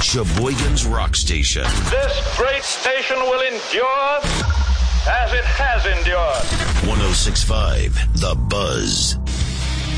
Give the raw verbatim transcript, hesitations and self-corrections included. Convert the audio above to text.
Sheboygan's Rock Station. This great station will endure as it has endured. one oh six point five The Buzz.